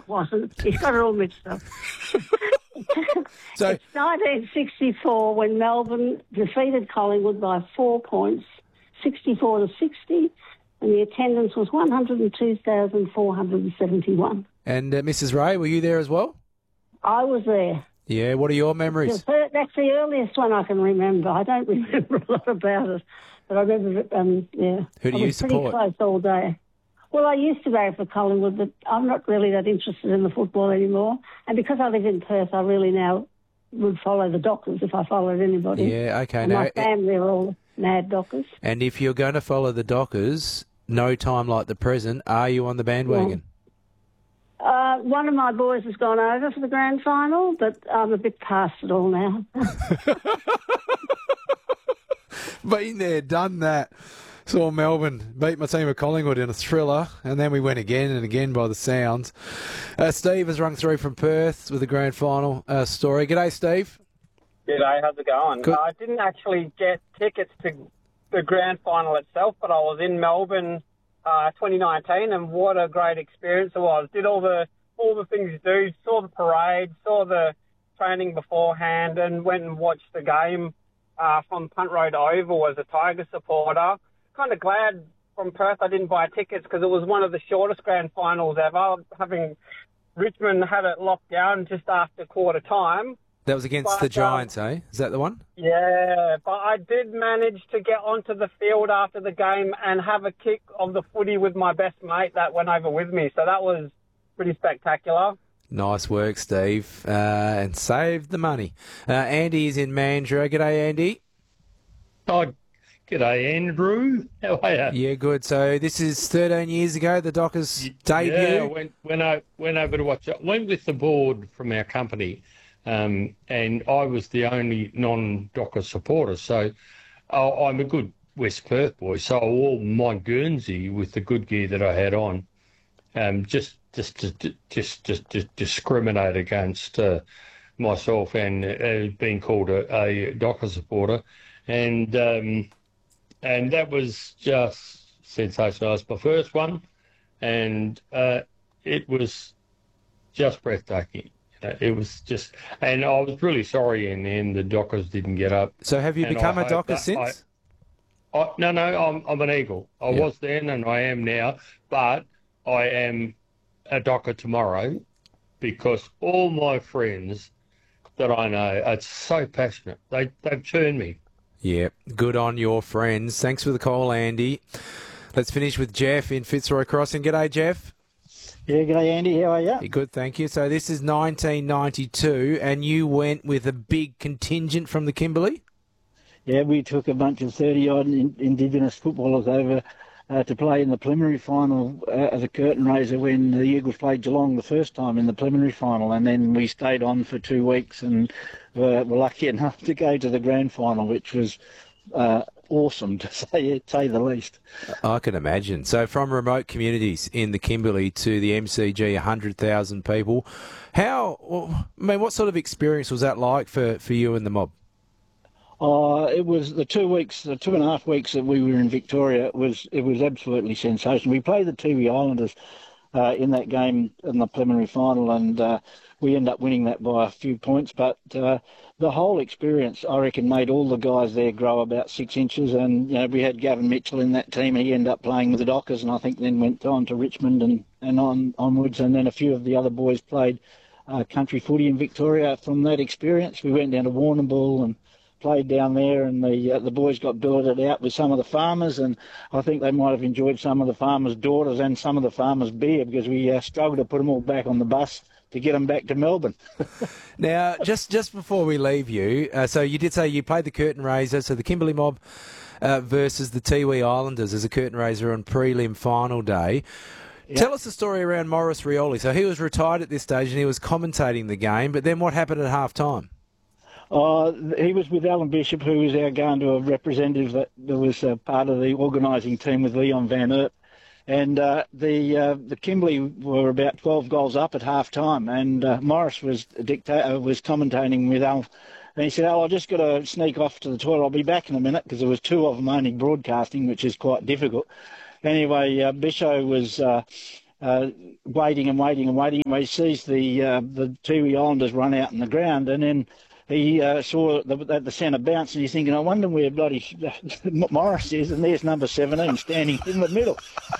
wasn't. He's got it all mixed up. So, It's 1964 when Melbourne defeated Collingwood by 4 points, 64 to 60, and the attendance was 102,471. and Mrs. Ray, were you there as well? I was there. Yeah, what are your memories? That's the earliest one I can remember. I don't remember a lot about it, but I remember, yeah. Who do you support? I was pretty close all day. Well, I used to go for Collingwood, but I'm not really that interested in the football anymore. And because I live in Perth, I really now would follow the Dockers if I followed anybody. Yeah, okay. And my family are all mad Dockers. And if you're going to follow the Dockers, no time like the present, are you on the bandwagon? One of my boys has gone over for the grand final, but I'm a bit past it all now. Been there, done that. Saw Melbourne beat my team of Collingwood in a thriller, and then we went again and again by the sounds. Steve has rung through from Perth with the grand final story. G'day, Steve. G'day, how's it going? Good. I didn't actually get tickets to the grand final itself, but I was in Melbourne 2019, and what a great experience it was. Did all the things you do, saw the parade, saw the training beforehand, and went and watched the game from Punt Road Oval as a Tiger supporter. Kind of glad from Perth I didn't buy tickets because it was one of the shortest grand finals ever, having Richmond had it locked down just after quarter time. That was against the Giants, eh? Is that the one? Yeah, but I did manage to get onto the field after the game and have a kick of the footy with my best mate that went over with me. So that was pretty spectacular. Nice work, Steve, and saved the money. Andy is in Mandurah. G'day, Andy. Oh, g'day, Andrew. How are you? Yeah, good. So this is 13 years ago, the Dockers debut. Yeah, went over to watch it. Went with the board from our company, and I was the only non-Docker supporter. So I'm a good West Perth boy. So I wore my Guernsey with the good gear that I had on, just to discriminate against myself and being called a Docker supporter, and that was just sensational. It was my first one, and it was just breathtaking. It was just, and I was really sorry in the end the Dockers didn't get up. So have you become a Docker since? No, I'm an Eagle. I was then and I am now, but I am a Docker tomorrow because all my friends that I know are so passionate. They've turned me. Yeah, good on your friends. Thanks for the call, Andy. Let's finish with Jeff in Fitzroy Crossing. G'day, Jeff. Yeah, g'day, Andy. How are you? Good, thank you. So this is 1992, and you went with a big contingent from the Kimberley? Yeah, we took a bunch of 30-odd Indigenous footballers over to play in the preliminary final as a curtain raiser when the Eagles played Geelong the first time in the preliminary final, and then we stayed on for 2 weeks and were lucky enough to go to the grand final, which was awesome, to say the least. I can imagine. So from remote communities in the Kimberley to the MCG, 100,000 people. What sort of experience was that like for you and the mob? It was the 2 weeks, the 2.5 weeks that we were in Victoria. It was absolutely sensational. We played the Tiwi Islanders in that game in the preliminary final, and we ended up winning that by a few points. But the whole experience, I reckon, made all the guys there grow about 6 inches. And we had Gavin Mitchell in that team. He ended up playing with the Dockers, and I think then went on to Richmond and onwards. And then a few of the other boys played country footy in Victoria from that experience. We went down to Warrnambool and played down there, and the boys got billeted out with some of the farmers, and I think they might have enjoyed some of the farmers' daughters and some of the farmers' beer, because we struggled to put them all back on the bus to get them back to Melbourne. Now, just before we leave you, so you did say you played the curtain raiser, so the Kimberley mob versus the Tiwi Islanders as a curtain raiser on prelim final day. Yep. Tell us the story around Maurice Rioli. So he was retired at this stage and he was commentating the game, but then what happened at half-time? He was with Alan Bishop, who was our Gandua representative that was part of the organising team with Leon Van Earp. And the Kimberley were about 12 goals up at half-time, and Morris was commentating with Al. And he said, I've just got to sneak off to the toilet. I'll be back in a minute, because there was 2 of them only broadcasting, which is quite difficult. Anyway, Bisho was waiting and waiting and waiting. He sees the Tiwi Islanders run out in the ground, and then he saw the centre bounce, and he's thinking, I wonder where bloody Morris is, and there's number 17 standing in the middle.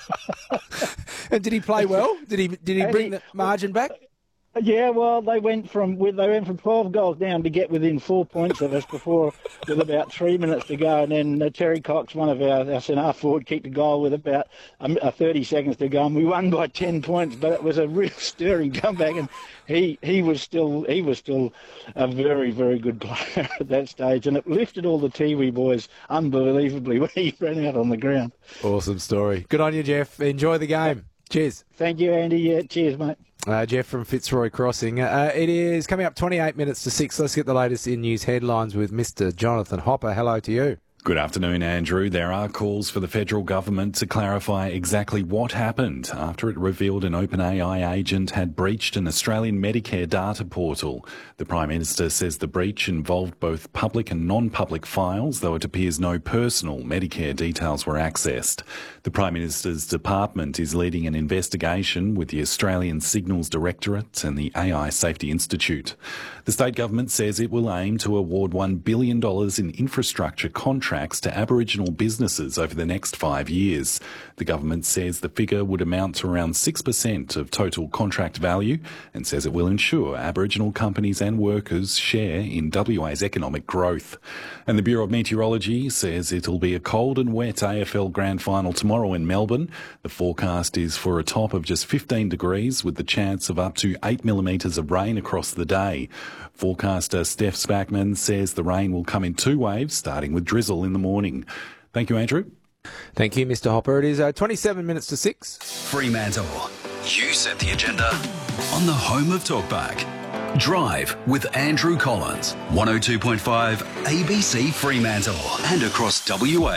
And did he play well? Did he bring the margin back? Yeah, well, they went from 12 goals down to get within 4 points of us with about 3 minutes to go, and then Terry Cox, one of our centre forward, kicked a goal with about 30 seconds to go, and we won by 10 points. But it was a real stirring comeback, and he was still a very, very good player at that stage, and it lifted all the Tiwi boys unbelievably when he ran out on the ground. Awesome story. Good on you, Jeff. Enjoy the game. Cheers. Thank you, Andy. Yeah, cheers, mate. Jeff from Fitzroy Crossing. It is coming up 28 minutes to 6. Let's get the latest in news headlines with Mr. Jonathan Hopper. Hello to you. Good afternoon, Andrew. There are calls for the federal government to clarify exactly what happened after it revealed an OpenAI agent had breached an Australian Medicare data portal. The Prime Minister says the breach involved both public and non-public files, though it appears no personal Medicare details were accessed. The Prime Minister's department is leading an investigation with the Australian Signals Directorate and the AI Safety Institute. The state government says it will aim to award $1 billion in infrastructure contracts to Aboriginal businesses over the next 5 years. The government says the figure would amount to around 6% of total contract value and says it will ensure Aboriginal companies and workers share in WA's economic growth. And the Bureau of Meteorology says it'll be a cold and wet AFL Grand Final tomorrow in Melbourne. The forecast is for a top of just 15 degrees with the chance of up to 8 millimetres of rain across the day. Forecaster Steph Spackman says the rain will come in 2 waves, starting with drizzle in the morning. Thank you, Andrew. Thank you, Mr. Hopper. It is 27 minutes to 6. Fremantle. You set the agenda on the home of Talkback. Drive with Andrew Collins. 102.5 ABC Fremantle and across WA.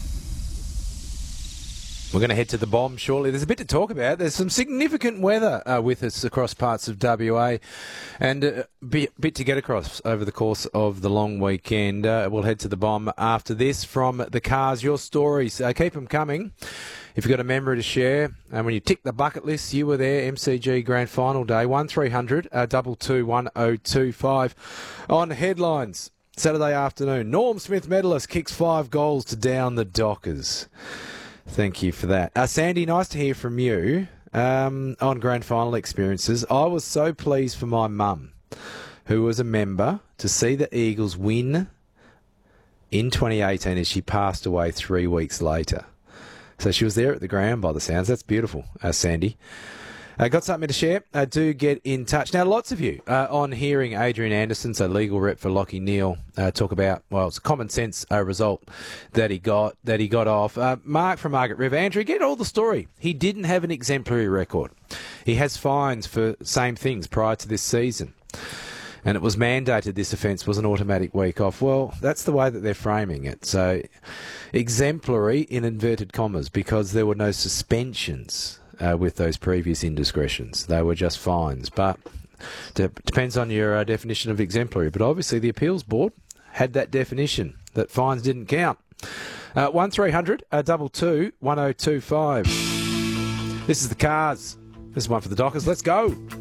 We're going to head to the bomb shortly. There's a bit to talk about. There's some significant weather with us across parts of WA and a bit to get across over the course of the long weekend. We'll head to the bomb after this from the cars. Your stories, keep them coming. If you've got a memory to share, and when you tick the bucket list, you were there, MCG Grand Final Day, 1300 222 1025 on headlines. Saturday afternoon, Norm Smith medalist kicks 5 goals to down the Dockers. Thank you for that. Sandy, nice to hear from you on Grand Final experiences. I was so pleased for my mum, who was a member, to see the Eagles win in 2018 as she passed away 3 weeks later. So she was there at the ground by the sounds. That's beautiful, Sandy. Got something to share? Do get in touch. Now, lots of you on hearing Adrian Anderson, so legal rep for Lachie Neale, talk about, well, it's a common sense result that he got off. Mark from Margaret River. Andrew, get all the story. He didn't have an exemplary record. He has fines for same things prior to this season. And it was mandated this offence was an automatic week off. Well, that's the way that they're framing it. So, exemplary in inverted commas, because there were no suspensions with those previous indiscretions. They were just fines. But depends on your definition of exemplary. But obviously the appeals board had that definition, that fines didn't count. 1300 222 1025. This is the Cars. This is one for the Dockers. Let's go.